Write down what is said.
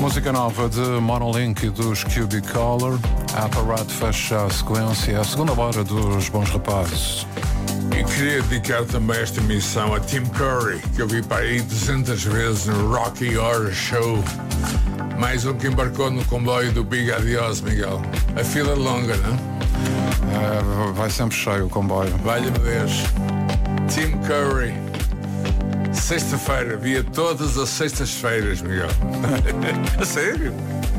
Música nova de Monolink e dos Cubicolor. A Aparato fecha a sequência, a segunda hora dos Bons Rapazes. E queria dedicar também esta missão a Tim Curry, que eu vi para aí 200 vezes no Rocky Horror Show. Mais um que embarcou no comboio do Big Adiós, Miguel. A fila é longa, não? Vai sempre cheio o comboio. Valha-me Deus. Tim Curry. Sexta-feira, via todas as sextas-feiras, Miguel. A sério?